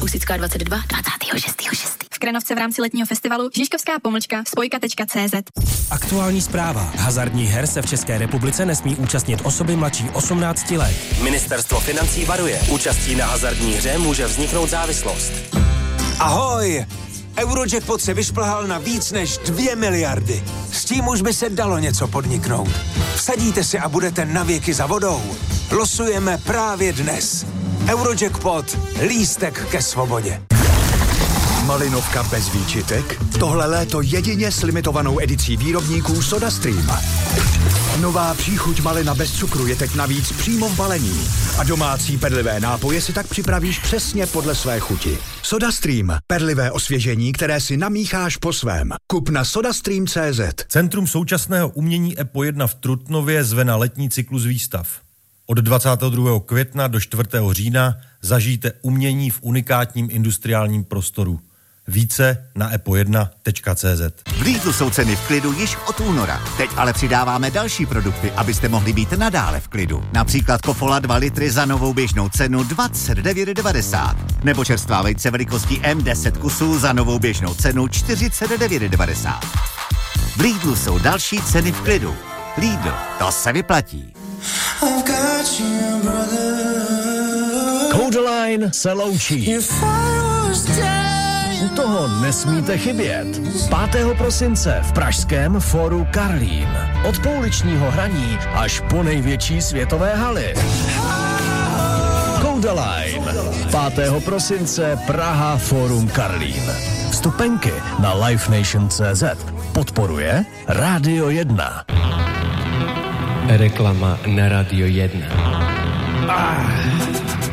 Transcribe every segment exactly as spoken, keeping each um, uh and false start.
Husická dvacet dva, dvacátého šestého šestého V Krenovce v rámci letního festivalu Žižkovská pomlčka spojka tečka cé zet. Aktuální zpráva. Hazardních her se v České republice nesmí účastnit osoby mladší osmnácti let. Ministerstvo financí varuje. Účastí na hazardní hře může vzniknout závislost. Ahoj! Eurojackpot se vyšplhal na víc než dvě miliardy. S tím už by se dalo něco podniknout. Vsadíte si a budete navěky za vodou. Losujeme právě dnes. Eurojackpot. Lístek ke svobodě. Malinovka bez výčitek? Tohle léto jedině s limitovanou edicí výrobníků SodaStream. Nová příchuť malina bez cukru je teď navíc přímo v balení. A domácí perlivé nápoje si tak připravíš přesně podle své chuti. SodaStream. Perlivé osvěžení, které si namícháš po svém. Kup na sodastream tečka cé zet. Centrum současného umění E P O jedna v Trutnově zve na letní cyklus výstav. Od dvacátého druhého května do čtvrtého října zažijte umění v unikátním industriálním prostoru. Více na e p o jedna tečka cé zet. V Lidlu jsou ceny v klidu již od února. Teď ale přidáváme další produkty, abyste mohli být nadále v klidu. Například Kofola dva litry za novou běžnou cenu dvacet devět devadesát. Nebo čerstvá vejce velikostí M deset kusů za novou běžnou cenu čtyřicet devět devadesát. V Lidlu jsou další ceny v klidu. Lidl, to se vyplatí. Codeline se loučí. U toho nesmíte chybět. pátého prosince v pražském Fóru Karlín. Od pouličního hraní až po největší světové haly. Codeline. pátého prosince Praha Fórum Karlín. Vstupenky na livenation tečka cé zet. Podporuje Rádio jedna. Reklama na Rádio jedna. Ah.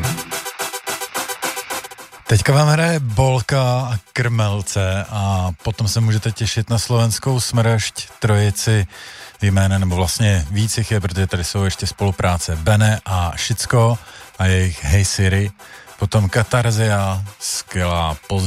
Teďka vám hraje Bolka a Krmelce a potom se můžete těšit na slovenskou Smršť, trojici jménem, nebo vlastně víc jich je, protože tady jsou ještě spolupráce Bene a Šicko a jejich Hey Siri, potom Katarzia, skvělá poz